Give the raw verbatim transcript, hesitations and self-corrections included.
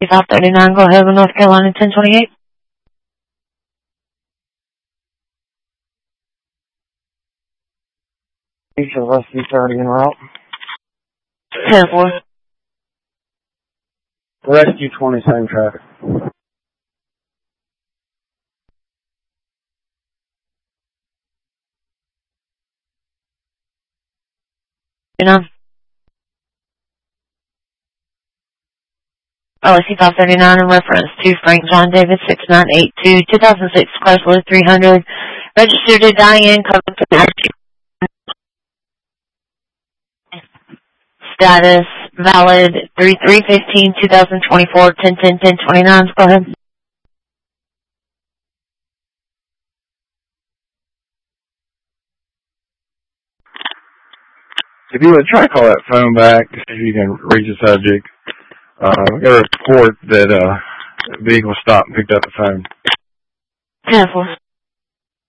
five thirty-nine, go ahead with North Carolina ten twenty-eight. Rescue thirty en route. ten four. Rescue twenty, same traffic. nine. O S C five thirty-nine in reference to Frank John David six nine eight two, two thousand six Chrysler three hundred, registered to Diane Covington. Status valid three three fifteen, two thousand twenty-four, ten ten, ten twenty-nine. Go ahead. If you would try to call that phone back to see if you can reach the subject. Uh, we got a report that uh, the vehicle stopped and picked up the phone. ten four.